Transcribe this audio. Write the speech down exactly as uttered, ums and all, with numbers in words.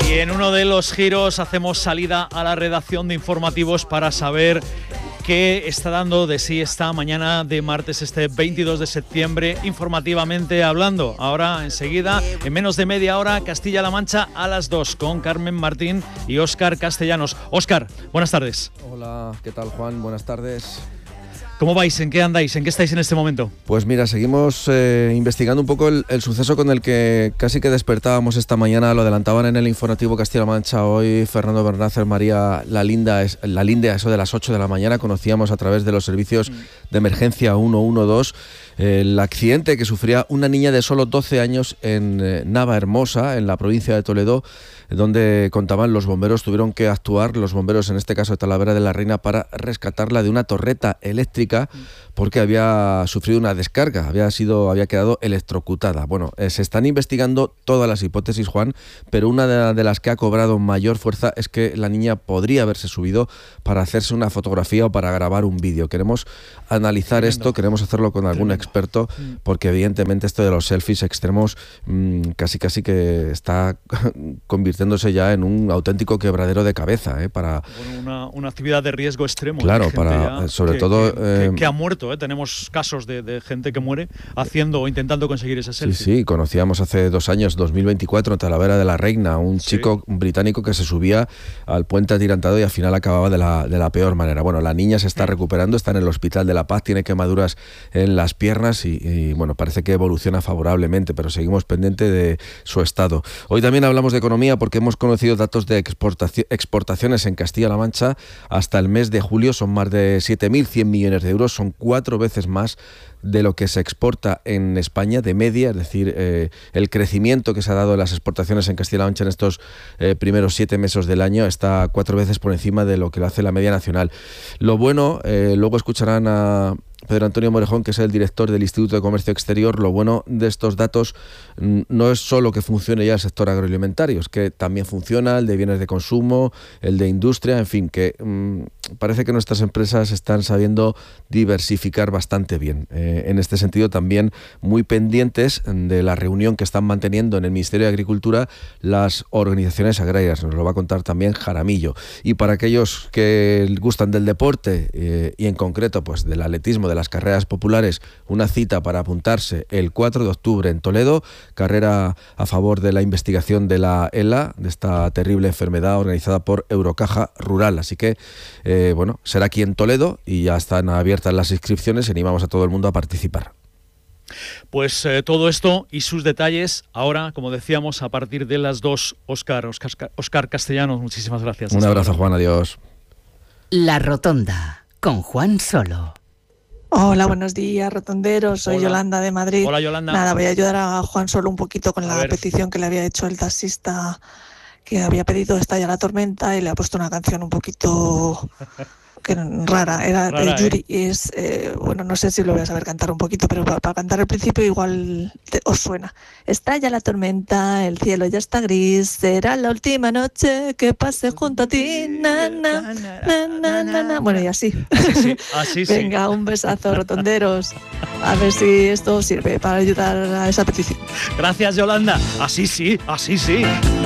Y en uno de los giros hacemos salida a la redacción de informativos para saber qué está dando de sí esta mañana de martes, este veintidós de septiembre, informativamente hablando. Ahora, enseguida, en menos de media hora, Castilla-La Mancha a las dos, con Carmen Martín y Óscar Castellanos. Óscar, buenas tardes. Hola, ¿qué tal, Juan? Buenas tardes. ¿Cómo vais? ¿En qué andáis? ¿En qué estáis en este momento? Pues mira, seguimos eh, investigando un poco el, el suceso con el que casi que despertábamos esta mañana. Lo adelantaban en el informativo Castilla-La Mancha hoy Fernando Bernácer, María La Linda, La Linde, a eso de las ocho de la mañana. Conocíamos a través de los servicios de emergencia uno uno dos eh, el accidente que sufría una niña de solo doce años en eh, Navahermosa, en la provincia de Toledo, donde contaban los bomberos, tuvieron que actuar los bomberos, en este caso de Talavera de la Reina, para rescatarla de una torreta eléctrica porque había sufrido una descarga, había sido, había quedado electrocutada. Bueno, eh, se están investigando todas las hipótesis, Juan, pero una de, de las que ha cobrado mayor fuerza es que la niña podría haberse subido para hacerse una fotografía o para grabar un vídeo. Queremos analizar Tremendo. esto, queremos hacerlo con algún Tremendo. experto, porque evidentemente esto de los selfies extremos mmm, casi casi que está convirtiéndose ya en un auténtico quebradero de cabeza, ¿eh? Para bueno, una, una actividad de riesgo extremo. Claro, para sobre que, todo que, eh, que, que ha muerto, ¿eh? Tenemos casos de, de gente que muere haciendo o intentando conseguir ese selfie. Sí, sí, conocíamos hace dos años, dos mil veinticuatro, en Talavera de la Reina, un sí. chico británico que se subía al puente atirantado y al final acababa de la, de la peor manera. Bueno, la niña se está recuperando, está en el Hospital de la Paz, tiene quemaduras en las piernas y, y bueno, parece que evoluciona favorablemente, pero seguimos pendiente de su estado. Hoy también hablamos de economía porque hemos conocido datos de exportaci- exportaciones en Castilla-La Mancha. Hasta el mes de julio son más de siete mil cien millones de euros, son cuatro veces más de lo que se exporta en España de media, es decir, eh, el crecimiento que se ha dado en las exportaciones en Castilla-La Mancha en estos eh, primeros siete meses del año está cuatro veces por encima de lo que lo hace la media nacional. Lo bueno, eh, luego escucharán a Pedro Antonio Morejón, que es el director del Instituto de Comercio Exterior. Lo bueno de estos datos no es solo que funcione ya el sector agroalimentario, es que también funciona el de bienes de consumo, el de industria, en fin, que mmm, parece que nuestras empresas están sabiendo diversificar bastante bien. Eh, en este sentido, también muy pendientes de la reunión que están manteniendo en el Ministerio de Agricultura las organizaciones agrarias. Nos lo va a contar también Jaramillo. Y para aquellos que gustan del deporte eh, y en concreto pues del atletismo, de las carreras populares, una cita para apuntarse el cuatro de octubre en Toledo, carrera a favor de la investigación de la ELA, de esta terrible enfermedad organizada por Eurocaja Rural. Así que, eh, bueno, será aquí en Toledo y ya están abiertas las inscripciones y animamos a todo el mundo a participar. Pues eh, todo esto y sus detalles ahora, como decíamos, a partir de las dos. Óscar, Óscar, Óscar Castellanos, muchísimas gracias. Un abrazo, Juan, adiós. La Rotonda, con Juan Solo. Hola, buenos días, rotonderos. Soy Hola. Yolanda de Madrid. Hola, Yolanda. Nada, voy a ayudar a Juan solo un poquito con A la ver. petición que le había hecho el taxista, que había pedido Estalla la tormenta y le ha puesto una canción un poquito que rara. Era Rara, de Yuri. Y es, eh, bueno, no sé si lo voy a saber cantar un poquito, pero para, para cantar el principio igual te, os suena. Estalla la tormenta, el cielo ya está gris, será la última noche que pase junto a ti. Na, na, na, na, na, na. Bueno, y así. Así sí, así sí. Venga, un besazo, rotonderos. A ver si esto sirve para ayudar a esa petición. Gracias, Yolanda. Así sí, así sí.